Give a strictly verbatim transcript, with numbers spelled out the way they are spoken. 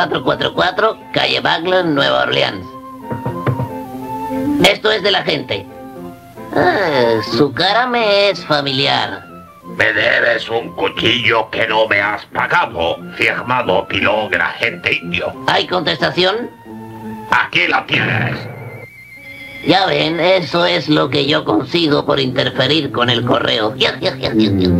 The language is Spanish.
cuatro cuatro cuatro, calle Baglan, Nueva Orleans. Esto es de la gente. Ah, su cara me es familiar. Me debes un cuchillo que no me has pagado, firmado Pilón, el agente indio. ¿Hay contestación? Aquí la tienes. Ya ven, eso es lo que yo consigo por interferir con el correo.